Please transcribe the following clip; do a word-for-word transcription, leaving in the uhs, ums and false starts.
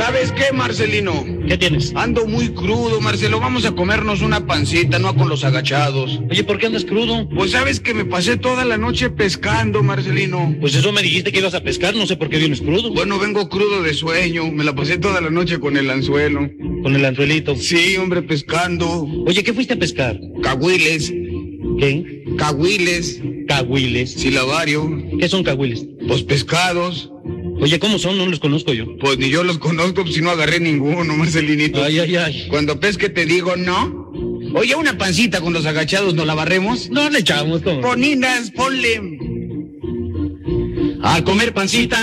¿Sabes qué, Marcelino? ¿Qué tienes? Ando muy crudo, Marcelo. Vamos a comernos una pancita, no con los agachados. Oye, ¿por qué andas crudo? Pues sabes que me pasé toda la noche pescando, Marcelino. Pues eso me dijiste que ibas a pescar, no sé por qué vienes crudo. Bueno, vengo crudo de sueño. Me la pasé toda la noche con el anzuelo. Con el anzuelito. Sí, hombre, pescando. Oye, ¿qué fuiste a pescar? Cahuiles. ¿Qué? Cahuiles. Cahuiles. Silabario. ¿Qué son cahuiles? Pues pescados. Oye, ¿cómo son? No los conozco yo. Pues ni yo los conozco, pues si no agarré ninguno, Marcelinito. Ay, ay, ay. Cuando pesque te digo no. Oye, una pancita con los agachados, ¿no la barremos? No le echamos, ¿cómo? Poninas, ponle. A comer pancita.